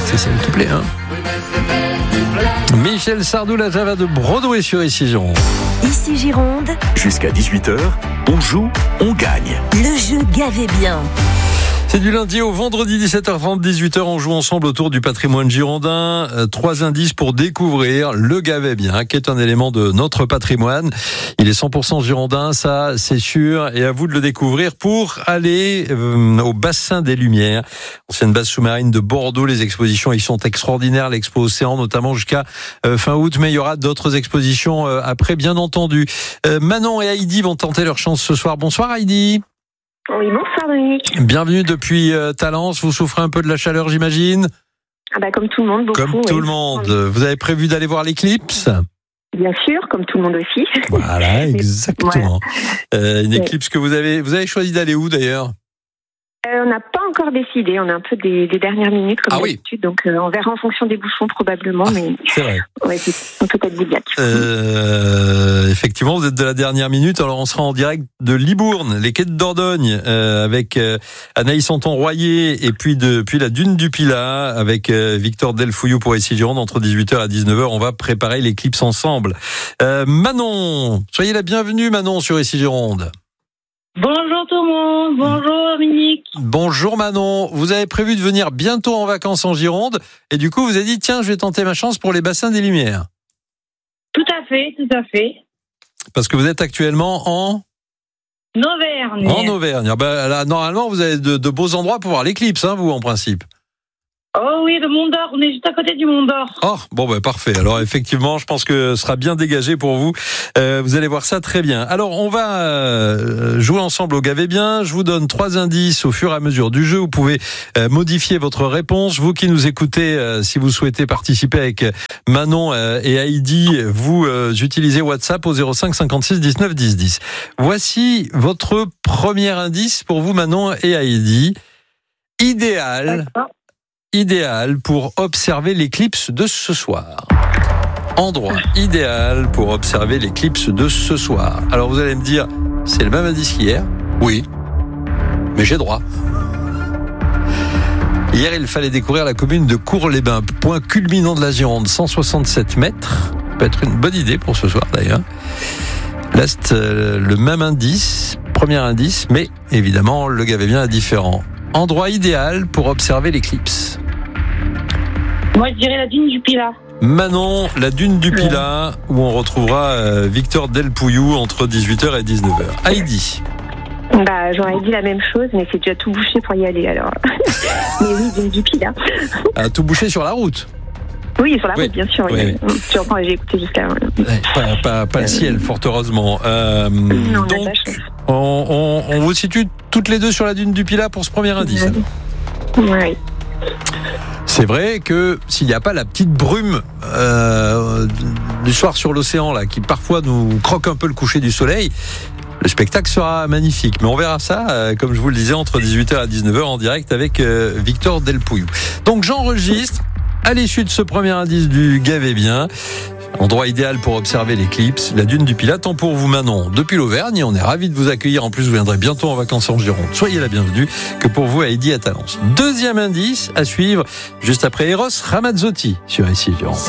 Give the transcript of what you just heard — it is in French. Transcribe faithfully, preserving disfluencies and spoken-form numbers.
c'est celle qui plaît, hein. Michel Sardou, la Java de Broadway sur Ici Gironde. Ici Gironde. Jusqu'à dix-huit heures, on joue, on gagne. Le jeu Gavez bien. C'est du lundi au vendredi, dix-sept heures trente, dix-huit heures. On joue ensemble autour du patrimoine girondin. Euh, trois indices pour découvrir le Gavez bien, qui est un élément de notre patrimoine. Il est cent pour cent girondin, ça c'est sûr. Et à vous de le découvrir pour aller euh, au bassin des Lumières, ancienne base sous-marine de Bordeaux. Les expositions y sont extraordinaires. L'Expo Océan notamment jusqu'à euh, fin août. Mais il y aura d'autres expositions euh, après, bien entendu. Euh, Manon et Heidi vont tenter leur chance ce soir. Bonsoir Heidi. Oui, bonsoir Dominique. Bienvenue depuis euh, Talence. Vous souffrez un peu de la chaleur, j'imagine ? Ah bah comme tout le monde, beaucoup. Comme tout oui. le monde. Vous avez prévu d'aller voir l'éclipse ? Bien sûr, comme tout le monde aussi. Voilà, exactement. Voilà. Euh, une éclipse que vous avez... Vous avez choisi d'aller où d'ailleurs ? Euh, on n'a pas encore décidé, on a un peu des, des dernières minutes comme Ah oui. d'habitude, donc euh, on verra en fonction des bouchons probablement, Ah, mais c'est vrai. ouais, c'est peut-être Boudiac. Euh, effectivement, vous êtes de la dernière minute. Alors, on sera en direct de Libourne, les quais de Dordogne, euh, avec euh, Anaïs Santon-Royer, et puis de puis la dune du Pilat, avec euh, Victor Delfouillou pour Ici Gironde, entre dix-huit heures à dix-neuf heures. On va préparer l'éclipse ensemble. Euh, Manon, soyez la bienvenue, Manon, sur Ici Gironde. Bonjour tout le monde, bonjour Dominique. Bonjour Manon, vous avez prévu de venir bientôt en vacances en Gironde et du coup vous avez dit tiens je vais tenter ma chance pour les bassins des Lumières. Tout à fait, tout à fait. Parce que vous êtes actuellement en Auvergne. En Auvergne. Ben, là, normalement vous avez de, de beaux endroits pour voir l'éclipse, hein, vous en principe. Oh oui, le Mont d'Or, on est juste à côté du Mont d'Or. Oh, bon ben parfait. Alors effectivement, je pense que ce sera bien dégagé pour vous. Euh, vous allez voir ça très bien. Alors on va euh, jouer ensemble au Gavez bien. Je vous donne trois indices au fur et à mesure du jeu. Vous pouvez euh, modifier votre réponse. Vous qui nous écoutez, euh, si vous souhaitez participer avec Manon euh, et Heidi, vous euh, utilisez WhatsApp au zéro cinq cinquante-six dix-neuf dix dix. Voici votre premier indice pour vous Manon et Heidi. Idéal. D'accord. Idéal pour observer l'éclipse de ce soir. Endroit idéal pour observer l'éclipse de ce soir. Alors vous allez me dire, c'est le même indice qu'hier ? Oui, mais j'ai droit. Hier, il fallait découvrir la commune de Cours-les-Bains, point culminant de la Gironde, cent soixante-sept mètres. Ça peut être une bonne idée pour ce soir d'ailleurs. Là, c'est le même indice, premier indice, mais évidemment, le Gavez bien est différent. Endroit idéal pour observer l'éclipse. Moi, je dirais la dune du Pilat. Manon, la dune du Pilat, où on retrouvera euh, Victor Delfouillou entre dix-huit heures et dix-neuf heures. Heidi. Bah j'aurais dit la même chose, mais c'est déjà tout bouché pour y aller alors. Mais oui, dune du Pilat. A tout bouché sur la route. Oui, sur la Oui. route, bien sûr. Oui, Oui. Tu entends, j'ai écouté jusqu'à. Ouais, pas, pas, pas le ciel, fort heureusement. Euh, Non, on a donc, pas chance. on, on, on vous situe toutes les deux sur la dune du Pilat pour ce premier indice. Oui. C'est vrai que s'il n'y a pas la petite brume euh, du soir sur l'océan là, qui parfois nous croque un peu le coucher du soleil, le spectacle sera magnifique. Mais on verra ça, euh, comme je vous le disais, entre dix-huit heures et dix-neuf heures en direct avec euh, Victor Delfouillou. Donc j'enregistre à l'issue de ce premier indice du Gavez bien. Endroit idéal pour observer l'éclipse, la dune du Pilat. Tant pour vous Manon, depuis l'Auvergne, on est ravis de vous accueillir. En plus, vous viendrez bientôt en vacances en Gironde. Soyez la bienvenue, que pour vous Heidi à Talence. Deuxième indice à suivre, juste après Eros Ramazzotti sur Ici Gironde.